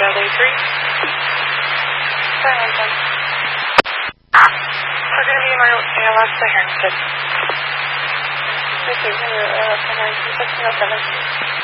LA3. Harrington. We're going to be in ALS to Harrington. Receiving ALS to Harrington, 1607.